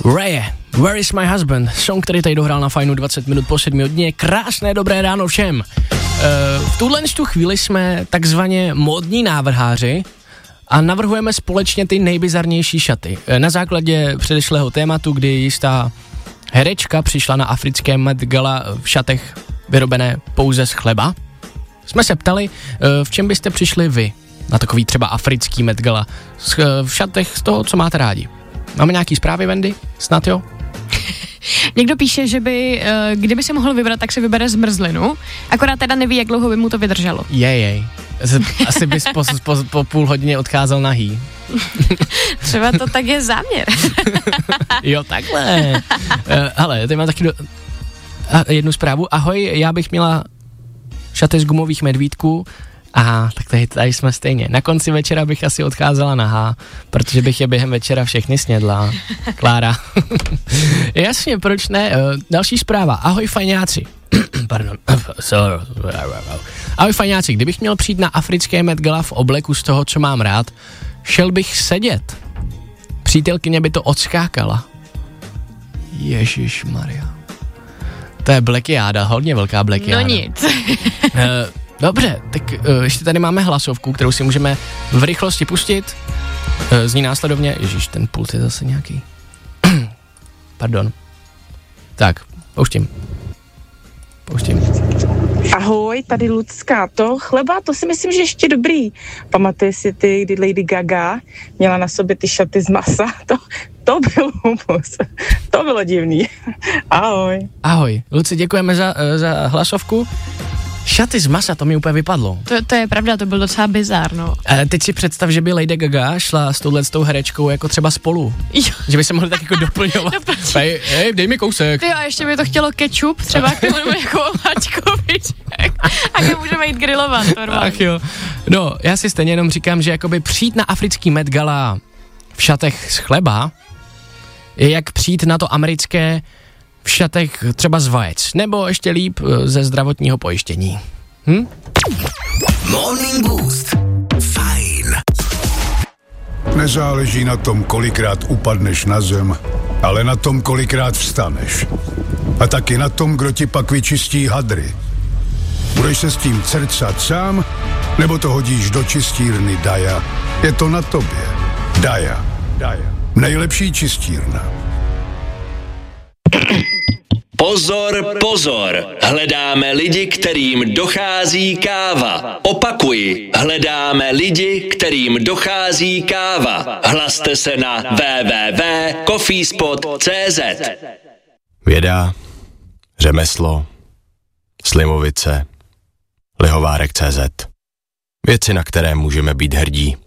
Ray, Where is my husband? Song, který tady dohrál na Fajnu 20 minut po 7 hodině. Krásné dobré ráno všem. V tuhle chvíli jsme takzvaně módní návrháři a navrhujeme společně ty nejbizarnější šaty. Na základě předešlého tématu, kdy jistá herečka přišla na africké Met Gala v šatech vyrobené pouze z chleba, jsme se ptali, v čem byste přišli vy na takový třeba africký Met Gala v šatech z toho, co máte rádi. Máme nějaký zprávy, Wendy? Snad jo? Někdo píše, že by, kdyby se mohl vybrat, tak si vybere zmrzlinu, akorát teda neví, jak dlouho by mu to vydrželo. Jej. Asi bys po půl hodině odcházel nahý. Třeba to tak je záměr. Jo, takhle. Hele, tady mám taky jednu zprávu. Ahoj, já bych měla šaty z gumových medvídků. Aha, tak tady jsme stejně. Na konci večera bych asi odcházela nahá, protože bych je během večera všechny snědla. Klára. Jasně, proč ne? Další zpráva. Ahoj fajňáci. Pardon. Ahoj fajňáci, kdybych měl přijít na africké Met Gala v obleku z toho, co mám rád, šel bych sedět. Přítelkyně by to odskákala. Ježišmarja. To je blekiáda, hodně velká blekiáda. No nic. Dobře, tak ještě tady máme hlasovku, kterou si můžeme v rychlosti pustit. Zní následovně, ježiš, ten pult je zase nějaký. Pardon. Tak, pouštím. Ahoj, tady Lucka. To chleba, to si myslím, že ještě dobrý. Pamatuješ si ty, kdy Lady Gaga měla na sobě ty šaty z masa? To byl humus. To bylo divný. Ahoj. Ahoj. Luci, děkujeme za hlasovku. Šaty z masa, to mi úplně vypadlo. To je pravda, to byl docela bizár, no. Teď si představ, že by Lady Gaga šla s touhletou herečkou jako třeba spolu. Jo. Že by se mohli tak jako doplňovat. Hej, dej mi kousek. Ty a ještě by to chtělo ketchup, třeba k tomu jako omáčkoviček. A my můžeme jít grillovat normálně. Ach jo. No, já si stejně jenom říkám, že jakoby přijít na africký Met Gala v šatech z chleba je jak přijít na to americké v šatech třeba z vajec, nebo ještě líp ze zdravotního pojištění. Morning Boost. Fajn. Nezáleží na tom, kolikrát upadneš na zem, ale na tom, kolikrát vstaneš. A taky na tom, kdo ti pak vyčistí hadry. Budeš se s tím crcat sám, nebo to hodíš do čistírny Daja. Je to na tobě. Daja. Nejlepší čistírna. Pozor, hledáme lidi, kterým dochází káva. Opakuji, hledáme lidi, kterým dochází káva. Hlaste se na www.coffeespot.cz. Věda, řemeslo, Slimovice, Lihovárek.cz. Věci, na které můžeme být hrdí.